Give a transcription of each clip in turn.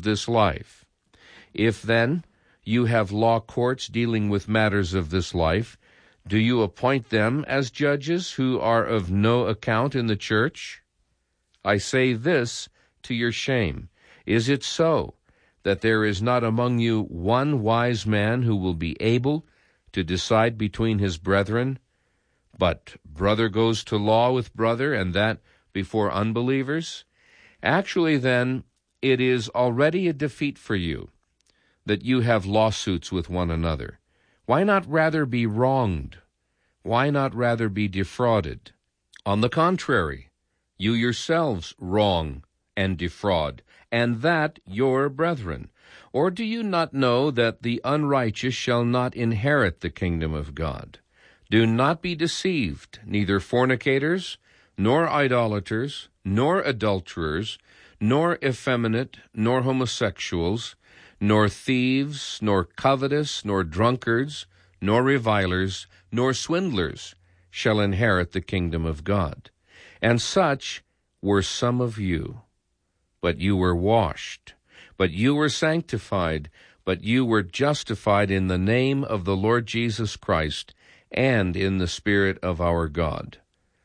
this life. If, then, you have law courts dealing with matters of this life, do you appoint them as judges who are of no account in the church? I say this to your shame. Is it so that there is not among you one wise man who will be able to decide between his brethren? But brother goes to law with brother, and that before unbelievers? Actually, then, it is already a defeat for you that you have lawsuits with one another. Why not rather be wronged? Why not rather be defrauded? On the contrary, you yourselves wrong and defraud, and that your brethren. Or do you not know that the unrighteous shall not inherit the kingdom of God? Do not be deceived, neither fornicators, nor idolaters, nor adulterers, nor effeminate, nor homosexuals, nor thieves, nor covetous, nor drunkards, nor revilers, nor swindlers shall inherit the kingdom of God. And such were some of you. But you were washed, but you were sanctified, but you were justified in the name of the Lord Jesus Christ and in the Spirit of our God.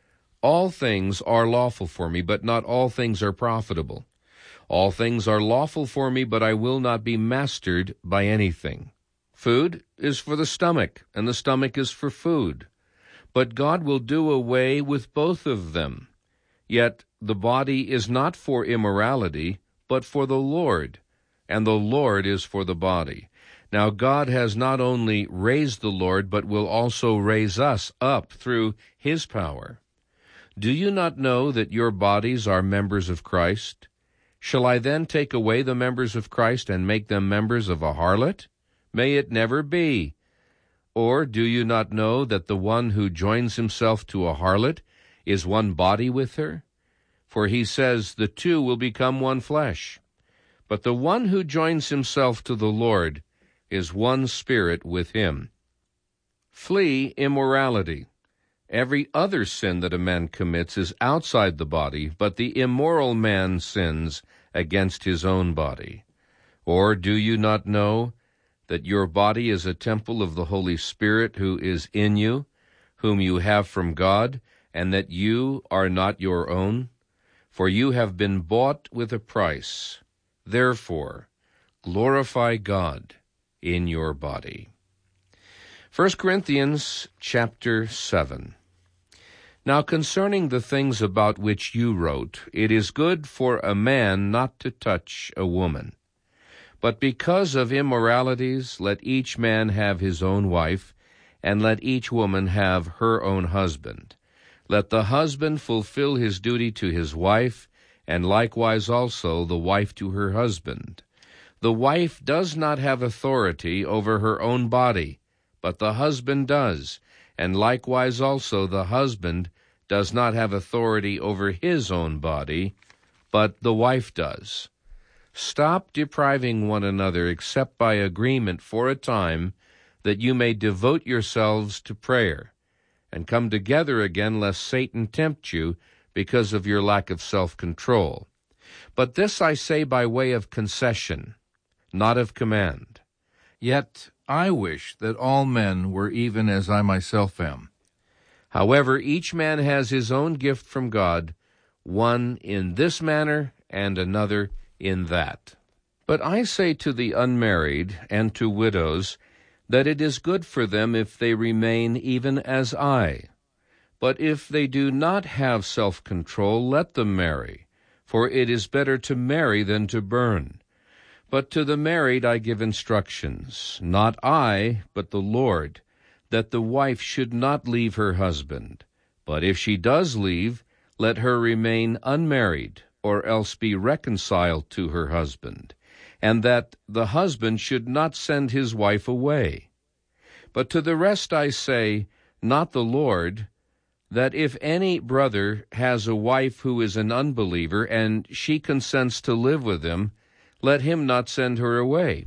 All things are lawful for me, but not all things are profitable. All things are lawful for me, but I will not be mastered by anything. Food is for the stomach, and the stomach is for food. But God will do away with both of them. Yet the body is not for immorality, but for the Lord, and the Lord is for the body. Now God has not only raised the Lord, but will also raise us up through his power. Do you not know that your bodies are members of Christ? Shall I then take away the members of Christ and make them members of a harlot? May it never be. Or do you not know that the one who joins himself to a harlot is one body with her? For he says, the two will become one flesh. But the one who joins himself to the Lord is one spirit with him. Flee immorality. Every other sin that a man commits is outside the body, but the immoral man sins against his own body. Or do you not know that your body is a temple of the Holy Spirit who is in you, whom you have from God, and that you are not your own? For you have been bought with a price. Therefore, glorify God in your body. 1 Corinthians chapter 7. Now concerning the things about which you wrote, it is good for a man not to touch a woman. But because of immoralities, let each man have his own wife, and let each woman have her own husband. Let the husband fulfill his duty to his wife, and likewise also the wife to her husband. The wife does not have authority over her own body, but the husband does, and likewise also the husband does not have authority over his own body, but the wife does. Stop depriving one another except by agreement for a time, that you may devote yourselves to prayer, and come together again lest Satan tempt you because of your lack of self-control. But this I say by way of concession, not of command. Yet I wish that all men were even as I myself am. However, each man has his own gift from God, one in this manner and another in that. But I say to the unmarried and to widows that it is good for them if they remain even as I. But if they do not have self-control, let them marry, for it is better to marry than to burn. But to the married I give instructions, not I, but the Lord, that the wife should not leave her husband. But if she does leave, let her remain unmarried, or else be reconciled to her husband, and that the husband should not send his wife away. But to the rest I say, not the Lord, that if any brother has a wife who is an unbeliever, and she consents to live with him, let him not send her away.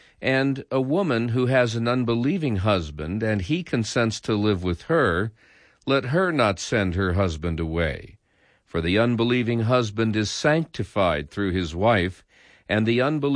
And a woman who has an unbelieving husband, and he consents to live with her, let her not send her husband away. For the unbelieving husband is sanctified through his wife, and the unbelieving